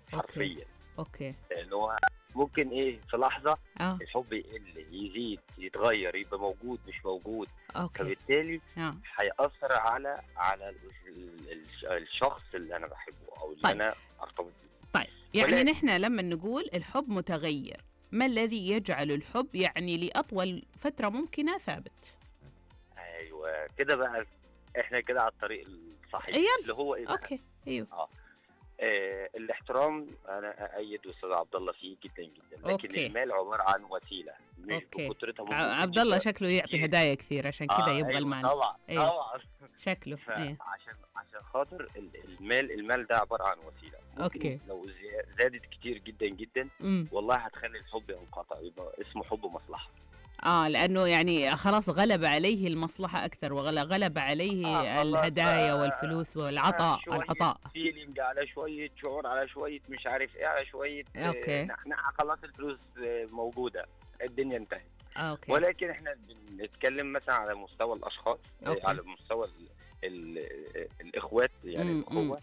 حرفيا. اوكي. اللي هو ممكن ايه في لحظه اه الحب يقل، يزيد، يتغير، يبقى موجود مش موجود. اوكي. فبالتالي اه هيأثر على الشخص اللي انا بحبه او اللي طيب. انا ارتبط بيه. طيب يعني ولكن نحن لما نقول الحب متغير، ما الذي يجعل الحب يعني لأطول فترة ممكنة ثابت؟ ايوه كده بقى، احنا كده على الطريق الصحيح يلا. اللي هو ايه بقى. اوكي. ايوه. الاحترام انا اؤيد استاذ عبد الله فيه جدا جدا، لكن اوكي. المال عباره عن وسيله مش اوكي. بكترتها ممكن عبد تدي الله شكله يعطي كتير. هدايا كثير، عشان كده يبغى ايوه المال. طبعا ايوه طبعا. شكله. ايوه. فعشان خاطر المال ده عباره عن وسيله، ممكن اوكي. لو زادت كتير جدا جدا امم والله هتخلي الحب ينقطع، يبقى اسمه حب مصلحه. لأنه يعني خلاص غلب عليه المصلحة أكثر، وغلب عليه خلاص الهدايا بقى. والفلوس والعطاء. شوية العطاء. فيلينج على شوية شعور على شوية مش عارف ايه على شوية اوكي. نحنحة، خلاص الفلوس موجودة، الدنيا انتهت. اوكي. ولكن احنا بنتكلم مثلا على مستوى الأشخاص، أوكي. على مستوى الإخوات يعني الأخوة.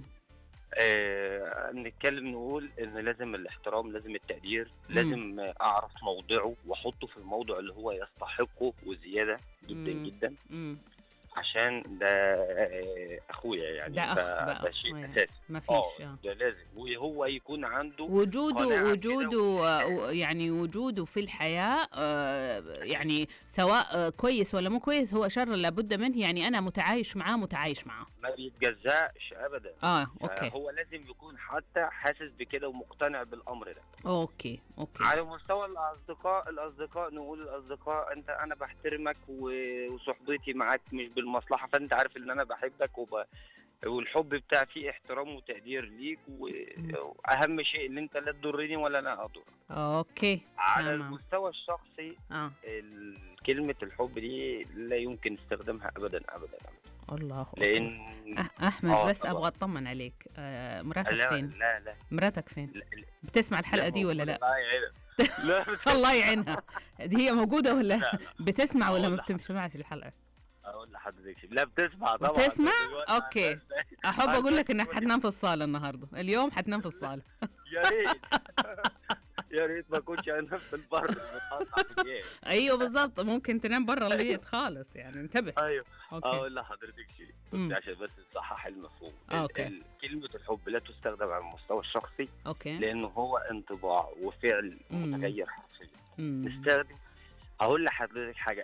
نتكلم نقول ان لازم الاحترام، لازم التقدير، لازم اعرف موضعه واحطه في الموضع اللي هو يستحقه وزياده جدا جدا، عشان ده اخويا يعني. ده أخ بقى. ده شيء اساسي، ما فيش. ده لازم وهو يكون عنده وجوده يعني وجوده في الحياة، يعني سواء كويس ولا مو كويس هو شر لابد منه، يعني أنا متعايش معاه ما بيتجزأش ابدا. اوكي. هو لازم يكون حتى حاسس بكده ومقتنع بالامر ده. اوكي. على مستوى الاصدقاء نقول الاصدقاء انا بحترمك وصحبتي معاك مش بالمصلحه، فانت عارف ان انا بحبك والحب بتاعي فيه احترام وتقدير ليك، واهم شيء ان انت لا تضرني ولا انا اضرك. اوكي. على المستوى الشخصي كلمة الحب دي لا يمكن استخدامها ابدا ابدا ابدا. الله. لان احمد بس ابغى اطمن عليك، مراتك فين؟ لا مراتك فين؟ لا. بتسمع الحلقة دي ولا لا؟ لا الله يعينها. هي موجودة ولا لا. بتسمع ولا ما بتسمعش الحلقة؟ اقول لحضرتك لا بتسمع طبعا. بتسمع؟ اوكي. احب اقول لك انك حتنام في الصالة النهاردة، اليوم حتنام في الصالة. يا ريت يا ريت ما كنتش انام في البر متقطع في الجيش. ايوه بالظبط، ممكن تنام برا البيت خالص، يعني انتبه. ايوه. اوكي. اقول لحضرتك شيء عشان بس تصحح المفهوم. كلمة الحب لا تستخدم على المستوى الشخصي. اوكي. لانه هو انطباع وفعل متغير حرفيا. نستخدم. اقول لحضرتك حاجه،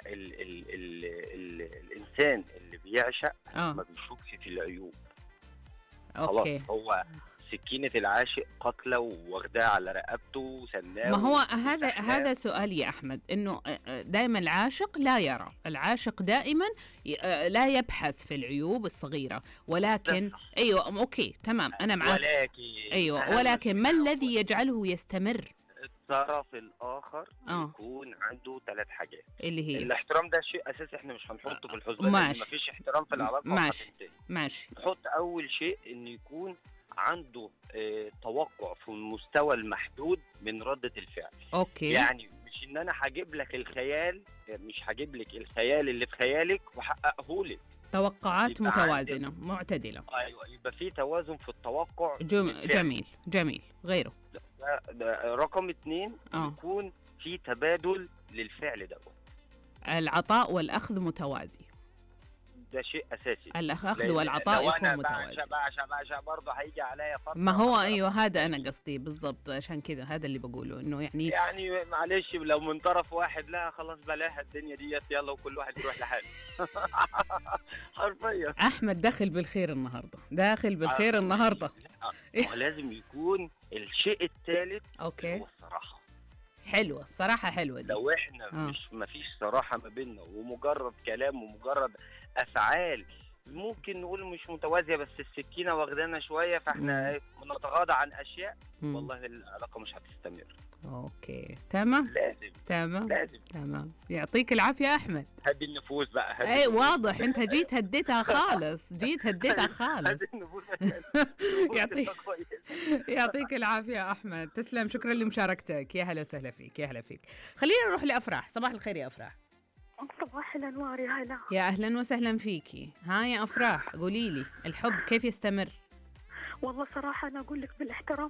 الانسان اللي بيعشق ما بيشوفش في العيوب. اوكي. خلاص هو سكينة العاشق قتله واخداه على رقبته وسناه. ما هو هذا سؤال يا أحمد، إنه دائما العاشق لا يرى، العاشق دائما لا يبحث في العيوب الصغيرة، ولكن أيوة أوكي تمام أنا معك. ولكن ما الذي يجعله يستمر؟ الطرف الآخر يكون عنده 3 حاجات اللي هي الاحترام. ده شيء أساسي احنا مش هنحطه في الحسبان، لأن مفيش احترام في العلاقة. ماشي. نحط أول شيء إنه يكون عنده توقع في المستوى المحدود من ردة الفعل. اوكي. يعني مش ان انا هجيب لك الخيال، مش هجيب لك الخيال اللي في خيالك واحققه لك. توقعات متوازنة معتدلة. ايوه يبقى في توازن في التوقع. جميل. غيره ده رقم 2 يكون في تبادل للفعل ده. العطاء والأخذ متوازي. ده شيء اساسي. الاخذ والعطاء يكون متوازي. بعشا برضه هيجي عليا فتره. ما هو ايوه هذا انا قصدي بالضبط، عشان كذا هذا اللي بقوله، انه يعني معلش لو من طرف واحد لا خلاص بلاها الدنيا ديت، يلا وكل واحد يروح لحاله. حرفيا. احمد داخل بالخير النهارده. ولازم يكون الشيء الثالث هو الصراحه. حلوة الصراحة، حلوة دي. لو احنا ما فيش صراحة ما بيننا ومجرد كلام ومجرد افعال ممكن نقول مش متوازية، بس السكينة واخدانا شوية فاحنا بنتغاضى عن اشياء، والله العلاقة مش هتستمر. اوكي تمام. تمام. يعطيك العافية احمد. هدي النفوس بقى. اي واضح انت جيت هديتها خالص. يعطيك العافية احمد، تسلم، شكرا لمشاركتك. يا هلا وسهلا فيك. خلينا نروح لأفراح. صباح الخير يا أفراح. صباح الأنوار يا هلا. يا أهلا وسهلا فيكي. ها يا أفراح قولي لي، الحب كيف يستمر؟ والله صراحة أنا أقول لك بالاحترام